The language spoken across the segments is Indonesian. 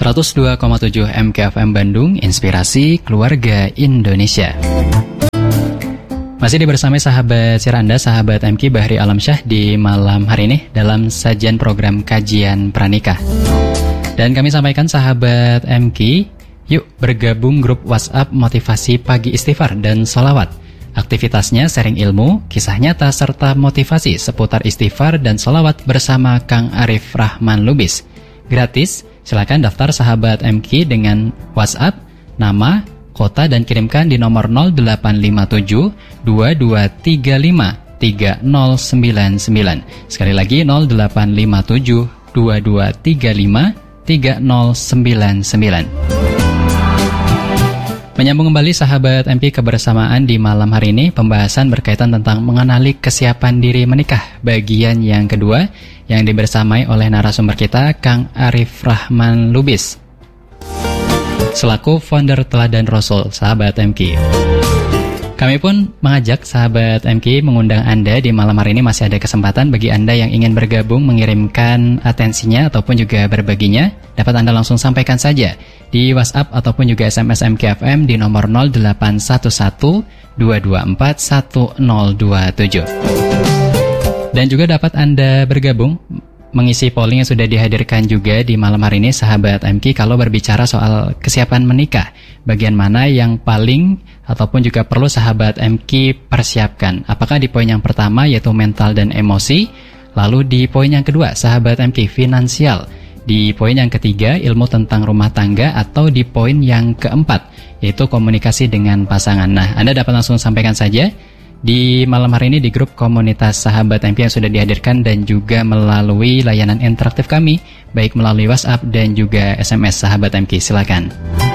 102,7 MKFM Bandung, Inspirasi Keluarga Indonesia. Masih bersama sahabat Siranda, sahabat MK Bahri Alamsyah di malam hari ini dalam sajian program Kajian Pranikah. Dan kami sampaikan sahabat MK, yuk bergabung grup WhatsApp Motivasi Pagi Istighfar dan Sholawat. Aktivitasnya sharing ilmu, kisah nyata, serta motivasi seputar istighfar dan sholawat bersama Kang Arif Rahman Lubis. Gratis, silakan daftar sahabat MK dengan WhatsApp, nama, kota, dan kirimkan di nomor 0857 2235 3099. Sekali lagi 0857 2235 3099. Menyambung kembali sahabat MP kebersamaan di malam hari ini, pembahasan berkaitan tentang mengenali kesiapan diri menikah, bagian yang kedua yang dibersamai oleh narasumber kita Kang Arif Rahman Lubis selaku founder Teladan Rasul, sahabat MK. Kami pun mengajak sahabat MK mengundang Anda di malam hari ini. Masih ada kesempatan bagi Anda yang ingin bergabung, mengirimkan atensinya ataupun juga berbaginya. Dapat Anda langsung sampaikan saja di WhatsApp ataupun juga SMS MKFM di nomor 0811 224 1027. Dan juga dapat Anda bergabung mengisi polling yang sudah dihadirkan juga di malam hari ini, sahabat MK. Kalau berbicara soal kesiapan menikah, bagian mana yang paling ataupun juga perlu sahabat MK persiapkan? Apakah di poin yang pertama yaitu mental dan emosi, lalu di poin yang kedua sahabat MK finansial, di poin yang ketiga ilmu tentang rumah tangga, atau di poin yang keempat yaitu komunikasi dengan pasangan? Nah, Anda dapat langsung sampaikan saja di malam hari ini di grup komunitas sahabat MP yang sudah dihadirkan dan juga melalui layanan interaktif kami, baik melalui WhatsApp dan juga SMS sahabat MP. Silakan.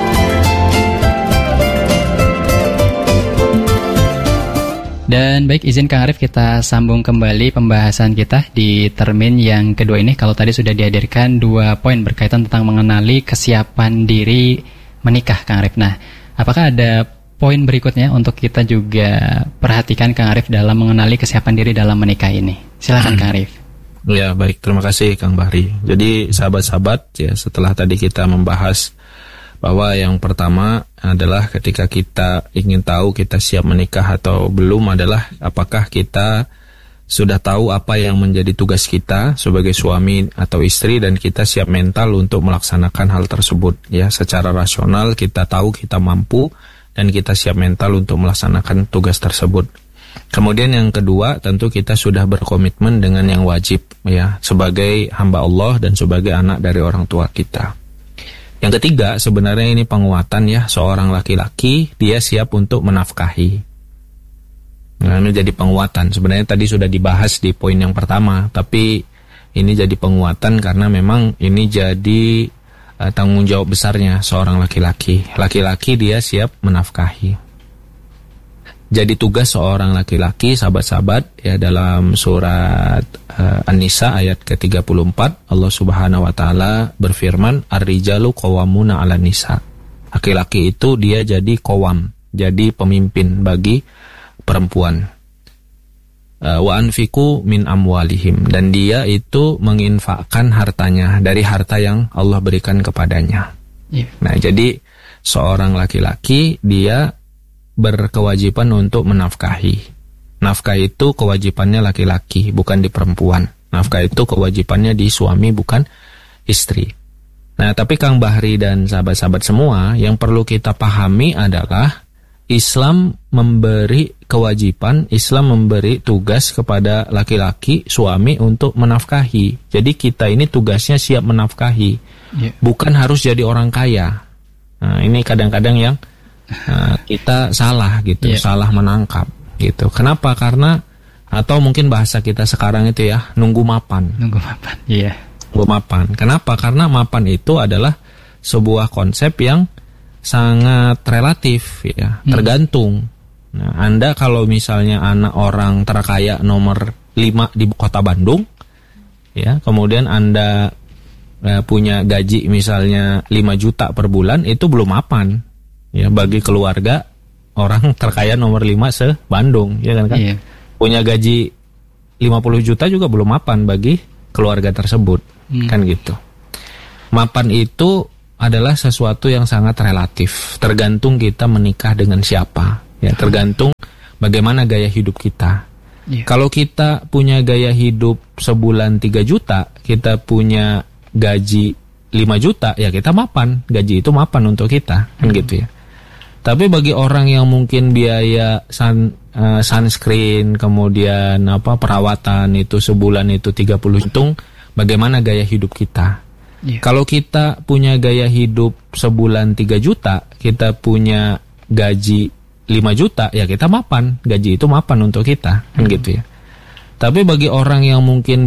Dan baik, izin Kang Arif kita sambung kembali pembahasan kita di termin yang kedua ini. Kalau tadi sudah dihadirkan 2 poin berkaitan tentang mengenali kesiapan diri menikah, Kang Arif. Nah, apakah ada poin berikutnya untuk kita juga perhatikan, Kang Arif, dalam mengenali kesiapan diri dalam menikah ini? Silakan Kang Arif. Ya, baik, terima kasih Kang Bahri. Jadi sahabat-sahabat, ya, setelah tadi kita membahas bahwa yang pertama adalah ketika kita ingin tahu kita siap menikah atau belum adalah apakah kita sudah tahu apa yang menjadi tugas kita sebagai suami atau istri dan kita siap mental untuk melaksanakan hal tersebut. Ya, secara rasional kita tahu kita mampu dan kita siap mental untuk melaksanakan tugas tersebut. Kemudian yang kedua, tentu kita sudah berkomitmen dengan yang wajib, ya, sebagai hamba Allah dan sebagai anak dari orang tua kita. Yang ketiga, sebenarnya ini penguatan, ya, seorang laki-laki dia siap untuk menafkahi. Nah, ini jadi penguatan. Sebenarnya tadi sudah dibahas di poin yang pertama, tapi ini jadi penguatan karena memang ini jadi tanggung jawab besarnya seorang laki-laki. Laki-laki dia siap menafkahi. Jadi tugas seorang laki-laki, sahabat-sahabat, ya, dalam surat An-Nisa ayat ke-34, Allah Subhanahu wa taala berfirman, "Ar-rijalu qawwamuna 'alan nisa." Laki-laki itu dia jadi qawwam, jadi pemimpin bagi perempuan. Wa anfiqu min amwalihim, dan dia itu menginfakkan hartanya dari harta yang Allah berikan kepadanya. Nah, jadi seorang laki-laki dia berkewajiban untuk menafkahi. Nafkah itu kewajibannya laki-laki, bukan di perempuan. Nafkah itu kewajibannya di suami, bukan istri. Nah, tapi Kang Bahri dan sahabat-sahabat semua, yang perlu kita pahami adalah Islam memberi kewajiban, Islam memberi tugas kepada laki-laki, suami untuk menafkahi. Jadi kita ini tugasnya siap menafkahi, bukan harus jadi orang kaya. Nah, ini kadang-kadang yang kita salah gitu, salah menangkap gitu. Kenapa? Karena atau mungkin bahasa kita sekarang itu, ya, nunggu mapan. Nunggu mapan. Kenapa? Karena mapan itu adalah sebuah konsep yang sangat relatif, ya, tergantung. Nah, Anda kalau misalnya anak orang terkaya nomor 5 di kota Bandung, ya, kemudian Anda punya gaji misalnya 5 juta per bulan, itu belum mapan, ya, bagi keluarga orang terkaya nomor 5 se-Bandung, ya kan? Iya. Punya gaji 50 juta juga belum mapan bagi keluarga tersebut, kan gitu. Mapan itu adalah sesuatu yang sangat relatif. Tergantung kita menikah dengan siapa. Ya, tergantung bagaimana gaya hidup kita. Kalau kita punya gaya hidup sebulan 3 juta, kita punya gaji 5 juta, ya kita mapan. Gaji itu mapan untuk kita, kan gitu ya. Tapi bagi orang yang mungkin biaya sunscreen, kemudian perawatan itu sebulan itu 30 untung, bagaimana gaya hidup kita. Kalau kita punya gaya hidup sebulan 3 juta, kita punya gaji 5 juta, ya kita mapan. Gaji itu mapan untuk kita, kan gitu ya. Tapi bagi orang yang mungkin